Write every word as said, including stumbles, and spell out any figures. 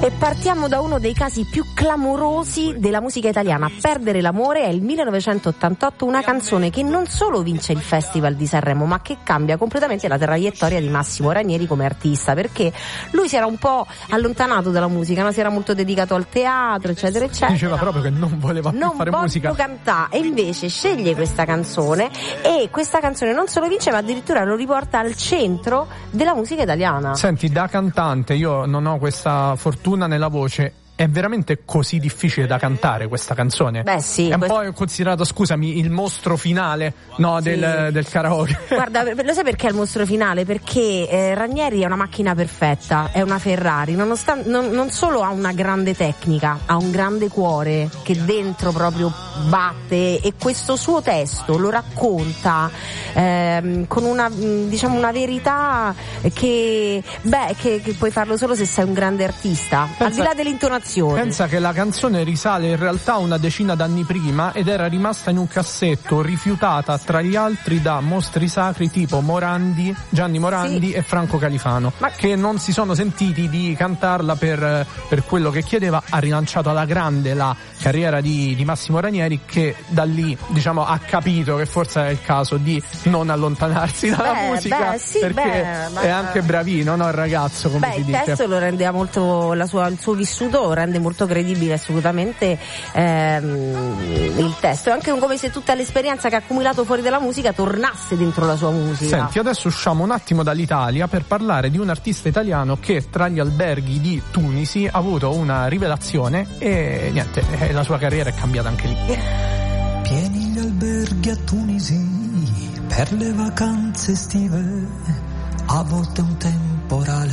E partiamo da uno dei casi più clamorosi della musica italiana. Perdere l'amore è il millenovecentottantotto, una canzone che non solo vince il Festival di Sanremo, ma che cambia completamente la traiettoria di Massimo Ranieri come artista, perché lui si era un po' allontanato dalla musica, no? Si era molto dedicato al teatro, eccetera eccetera. Diceva proprio che non voleva più non fare musica, non voglio cantare, e invece sceglie questa canzone, e questa canzone non solo vince, ma addirittura lo riporta al centro della musica italiana. Senti, da cantante, io non ho questa fortuna nella voce, è veramente così difficile da cantare questa canzone? Beh sì. È un questo... po' considerato, scusami, il mostro finale, no, sì. del, del karaoke. Guarda, lo sai perché è il mostro finale? Perché eh, Ranieri è una macchina perfetta, è una Ferrari, nonostante, non, non solo ha una grande tecnica, ha un grande cuore che dentro proprio batte, e questo suo testo lo racconta ehm, con una, diciamo, una verità che, beh, che, che puoi farlo solo se sei un grande artista. Pensa... al di là dell'intonazione. Pensa che la canzone risale in realtà una decina d'anni prima ed era rimasta in un cassetto, rifiutata tra gli altri da mostri sacri tipo Morandi, Gianni Morandi, sì, e Franco Califano, ma che non si sono sentiti di cantarla per, per quello che chiedeva. Ha rilanciato alla grande la carriera di, di Massimo Ranieri, che da lì, diciamo, ha capito che forse è il caso di non allontanarsi dalla beh, musica, beh, sì, perché beh, ma... è anche bravino, no, il ragazzo, come beh, si il dice. testo lo rende molto, la sua, il suo vissuto rende molto credibile assolutamente ehm, il testo. È anche come se tutta l'esperienza che ha accumulato fuori dalla musica tornasse dentro la sua musica. Senti, adesso usciamo un attimo dall'Italia per parlare di un artista italiano che tra gli alberghi di Tunisi ha avuto una rivelazione e niente, la sua carriera è cambiata anche lì. Pieni gli alberghi a Tunisi per le vacanze estive, a volte un temporale